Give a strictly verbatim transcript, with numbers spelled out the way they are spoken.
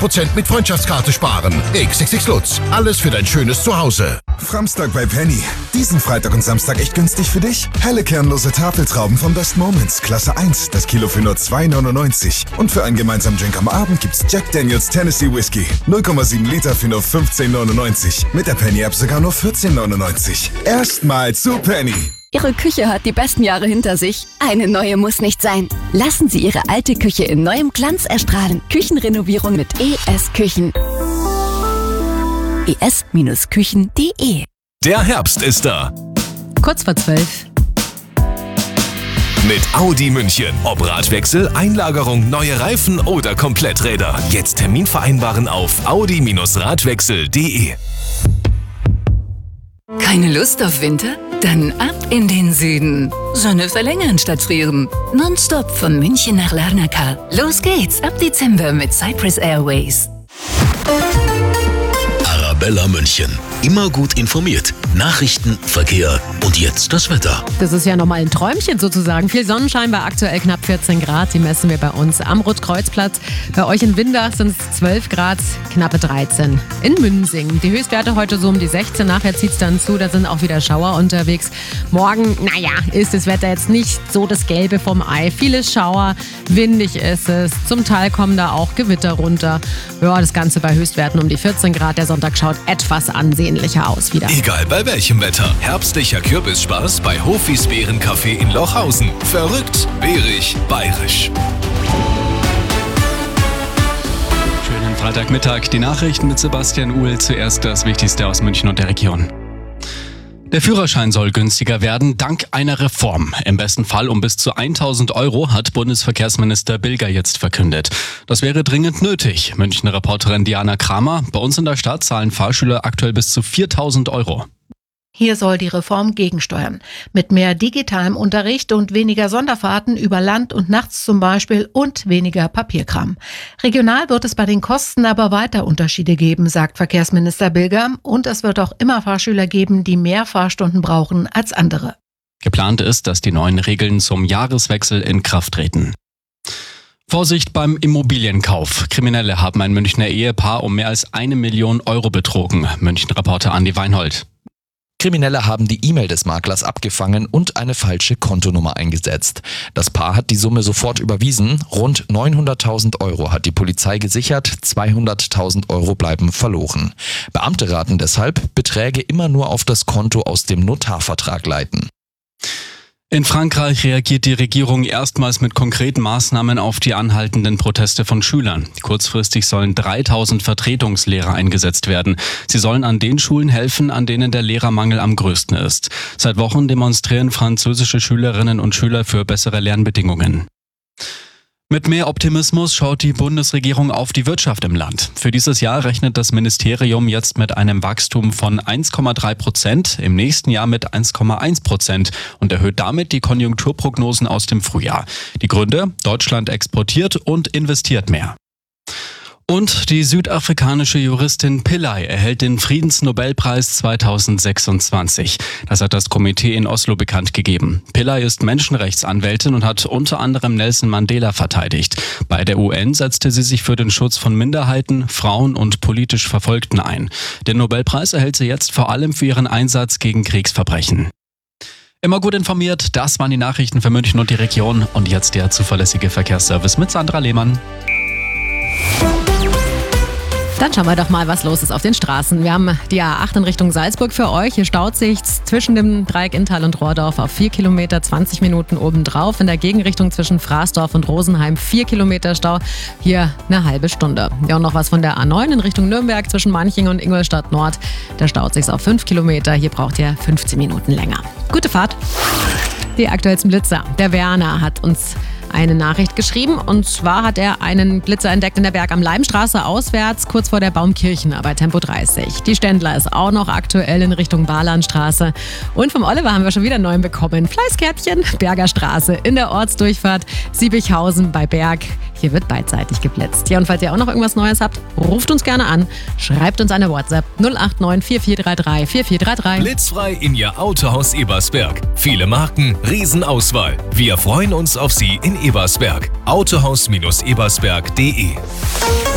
Prozent mit Freundschaftskarte sparen. X X X Lutz. Alles für dein schönes Zuhause. Framstag bei Penny. Diesen Freitag und Samstag echt günstig für dich? Helle kernlose Tafeltrauben von Best Moments, Klasse eins, das Kilo für nur zwei neunundneunzig. Und für einen gemeinsamen Drink am Abend gibt's Jack Daniels Tennessee Whiskey. null Komma sieben Liter für nur fünfzehn neunundneunzig. Mit der Penny-App sogar nur vierzehn neunundneunzig. Erstmal zu Penny. Ihre Küche hat die besten Jahre hinter sich. Eine neue muss nicht sein. Lassen Sie Ihre alte Küche in neuem Glanz erstrahlen. Küchenrenovierung mit E S Küchen. e s Küchen punkt de. Der Herbst ist da. Kurz vor zwölf. Mit Audi München. Ob Radwechsel, Einlagerung, neue Reifen oder Kompletträder. Jetzt Termin vereinbaren auf audi Radwechsel punkt de. Keine Lust auf Winter? Dann ab in den Süden. Sonne verlängern statt frieren. Nonstop von München nach Larnaca. Los geht's ab Dezember mit Cyprus Airways. Arabella München. Immer gut informiert. Nachrichten, Verkehr und jetzt das Wetter. Das ist ja nochmal ein Träumchen sozusagen. Viel Sonnenschein bei aktuell knapp vierzehn Grad. Die messen wir bei uns am Rotkreuzplatz. Bei euch in Windach sind es zwölf Grad, knappe dreizehn. In Münsing. Die Höchstwerte heute so um die sechzehn. Nachher zieht es dann zu. Da sind auch wieder Schauer unterwegs. Morgen, naja, ist das Wetter jetzt nicht so das Gelbe vom Ei. Viele Schauer, windig ist es. Zum Teil kommen da auch Gewitter runter. Ja, das Ganze bei Höchstwerten um die vierzehn Grad. Der Sonntag schaut etwas ansehnlicher aus wieder. Egal bei welchem Wetter. Herbstlicher Kürbisspaß bei Hofis Beerencafé in Lochhausen. Verrückt, beerig, bayerisch. Schönen Freitagmittag. Die Nachrichten mit Sebastian Uhl. Zuerst das Wichtigste aus München und der Region. Der Führerschein soll günstiger werden, dank einer Reform. Im besten Fall um bis zu tausend Euro, hat Bundesverkehrsminister Bilger jetzt verkündet. Das wäre dringend nötig. Münchner Reporterin Diana Kramer. Bei uns in der Stadt zahlen Fahrschüler aktuell bis zu viertausend Euro. Hier soll die Reform gegensteuern. Mit mehr digitalem Unterricht und weniger Sonderfahrten über Land und nachts zum Beispiel und weniger Papierkram. Regional wird es bei den Kosten aber weiter Unterschiede geben, sagt Verkehrsminister Bilger. Und es wird auch immer Fahrschüler geben, die mehr Fahrstunden brauchen als andere. Geplant ist, dass die neuen Regeln zum Jahreswechsel in Kraft treten. Vorsicht beim Immobilienkauf. Kriminelle haben ein Münchner Ehepaar um mehr als eine Million Euro betrogen. München-Reporter Andi Weinhold. Kriminelle haben die E-Mail des Maklers abgefangen und eine falsche Kontonummer eingesetzt. Das Paar hat die Summe sofort überwiesen. Rund neunhunderttausend Euro hat die Polizei gesichert, zweihunderttausend Euro bleiben verloren. Beamte raten deshalb, Beträge immer nur auf das Konto aus dem Notarvertrag leiten. In Frankreich reagiert die Regierung erstmals mit konkreten Maßnahmen auf die anhaltenden Proteste von Schülern. Kurzfristig sollen dreitausend Vertretungslehrer eingesetzt werden. Sie sollen an den Schulen helfen, an denen der Lehrermangel am größten ist. Seit Wochen demonstrieren französische Schülerinnen und Schüler für bessere Lernbedingungen. Mit mehr Optimismus schaut die Bundesregierung auf die Wirtschaft im Land. Für dieses Jahr rechnet das Ministerium jetzt mit einem Wachstum von eins Komma drei Prozent, im nächsten Jahr mit eins Komma eins Prozent und erhöht damit die Konjunkturprognosen aus dem Frühjahr. Die Gründe: Deutschland exportiert und investiert mehr. Und die südafrikanische Juristin Pillay erhält den Friedensnobelpreis zweitausendsechsundzwanzig. Das hat das Komitee in Oslo bekannt gegeben. Pillay ist Menschenrechtsanwältin und hat unter anderem Nelson Mandela verteidigt. Bei der U N setzte sie sich für den Schutz von Minderheiten, Frauen und politisch Verfolgten ein. Den Nobelpreis erhält sie jetzt vor allem für ihren Einsatz gegen Kriegsverbrechen. Immer gut informiert, das waren die Nachrichten für München und die Region. Und jetzt der zuverlässige Verkehrsservice mit Sandra Lehmann. Dann schauen wir doch mal, was los ist auf den Straßen. Wir haben die A acht in Richtung Salzburg für euch. Hier staut sich zwischen dem Dreieck Inntal und Rohrdorf auf vier Kilometer, zwanzig Minuten obendrauf. In der Gegenrichtung zwischen Fraßdorf und Rosenheim vier Kilometer Stau. Hier eine halbe Stunde. Ja, und noch was von der A neun in Richtung Nürnberg zwischen Manching und Ingolstadt Nord. Da staut sich auf fünf Kilometer. Hier braucht ihr fünfzehn Minuten länger. Gute Fahrt. Die aktuellsten Blitzer. Der Werner hat uns eine Nachricht geschrieben. Und zwar hat er einen Blitzer entdeckt in der Berg am Leimstraße auswärts, kurz vor der Baumkirchen, bei Tempo dreißig. Die Ständler ist auch noch aktuell in Richtung Barlandstraße. Und vom Oliver haben wir schon wieder einen neuen bekommen. Fleißkärtchen, Bergerstraße in der Ortsdurchfahrt Siebichhausen bei Berg. Hier wird beidseitig geblitzt. Ja, und falls ihr auch noch irgendwas Neues habt, ruft uns gerne an. Schreibt uns eine WhatsApp null acht neun vier vier drei drei vier vier drei drei. Blitzfrei in Ihr Autohaus Ebersberg. Viele Marken, Riesenauswahl. Wir freuen uns auf Sie in Ebersberg. Autohaus Ebersberg punkt de